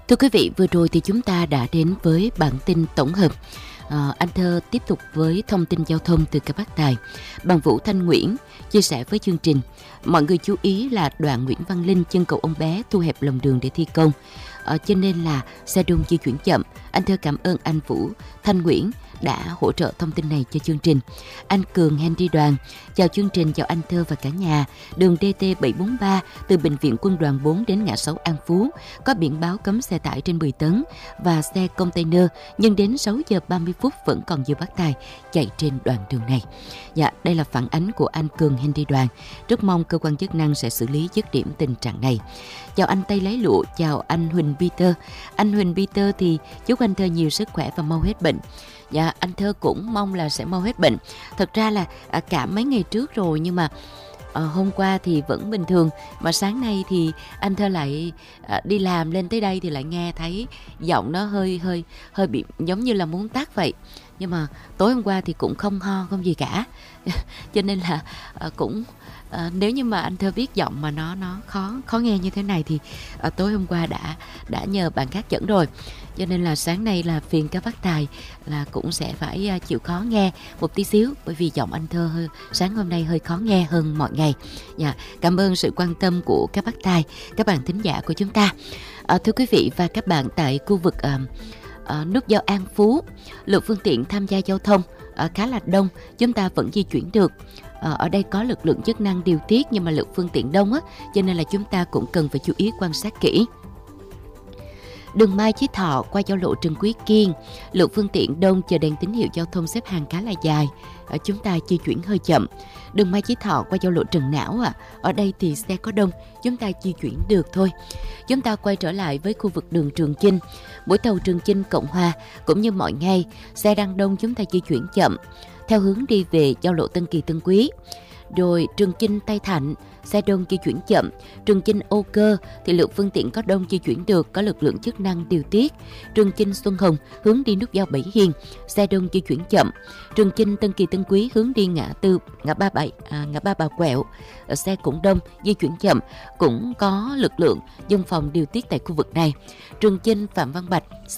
Thưa quý vị, vừa rồi thì chúng ta đã đến với bản tin tổng hợp. Anh Thơ tiếp tục với thông tin giao thông từ các Bắc Tài. Bằng Vũ Thanh Nguyễn chia sẻ với chương trình. Mọi người chú ý là đoạn Nguyễn Văn Linh chân cầu ông bé thu hẹp lòng đường để thi công. Cho nên là xe đông di chuyển chậm. Anh Thơ cảm ơn anh Vũ Thanh Nguyễn đã hỗ trợ thông tin này cho chương trình. Anh Cường Henry Đoàn, chào chương trình, chào anh Thơ và cả nhà. Đường DT743 từ Bệnh viện Quân đoàn 4 đến ngã 6 An Phú có biển báo cấm xe tải trên 10 tấn và xe container, nhưng đến 6 giờ 30 phút vẫn còn nhiều bác tài chạy trên đoạn đường này. Dạ, đây là phản ánh của anh Cường Henry Đoàn. Rất mong cơ quan chức năng sẽ xử lý dứt điểm tình trạng này. Chào anh Tây Lấy Lụa, chào anh Huỳnh Peter. Anh Huỳnh Peter thì chúc anh Thơ nhiều sức khỏe và mau hết bệnh. Dạ, anh Thơ cũng mong là sẽ mau hết bệnh. Thật ra là cả mấy ngày trước rồi, nhưng mà hôm qua thì vẫn bình thường. Mà sáng nay thì anh Thơ lại đi làm lên tới đây thì lại nghe thấy giọng nó hơi bị giống như là muốn tắt vậy. Nhưng mà tối hôm qua thì cũng không ho không gì cả. Cho nên là cũng nếu như mà anh Thơ biết giọng mà nó khó nghe như thế này thì tối hôm qua đã nhờ bạn khác dẫn rồi. Cho nên là sáng nay là phiền các bác tài là cũng sẽ phải chịu khó nghe một tí xíu, bởi vì giọng anh Thơ sáng hôm nay hơi khó nghe hơn mọi ngày. Dạ, cảm ơn sự quan tâm của các bác tài, các bạn thính giả của chúng ta. Thưa quý vị và các bạn, tại khu vực nút giao An Phú, lượng phương tiện tham gia giao thông khá là đông, chúng ta vẫn di chuyển được. Ở đây có lực lượng chức năng điều tiết, nhưng mà lượng phương tiện đông á, cho nên là chúng ta cũng cần phải chú ý quan sát kỹ. Đường Mai Chí Thọ qua giao lộ Trần Quý Kiên, lượng phương tiện đông, chờ đèn tín hiệu giao thông xếp hàng khá là dài, chúng ta di chuyển hơi chậm. Đường Mai Chí Thọ qua giao lộ Trần Não ở đây thì xe có đông, chúng ta di chuyển được thôi. Chúng ta quay trở lại với khu vực đường Trường Chinh, buổi tàu Trường Chinh Cộng Hòa cũng như mọi ngày, xe đang đông, chúng ta di chuyển chậm theo hướng đi về giao lộ Tân Kỳ Tân Quý. Rồi Trường Chinh Tây Thạnh, xe đông di chuyển chậm. Trường Chinh Âu Cơ thì lượng phương tiện có đông, di chuyển được, có lực lượng chức năng điều tiết. Trường Chinh Xuân Hồng hướng đi nút giao Bảy Hiền, xe đông di chuyển chậm. Trường Chinh Tân Kỳ Tân Quý hướng đi ngã ba Bà Quẹo, xe cũng đông, di chuyển chậm, cũng có lực lượng dân phòng điều tiết tại khu vực này. Trường Chinh Phạm Văn Bạch,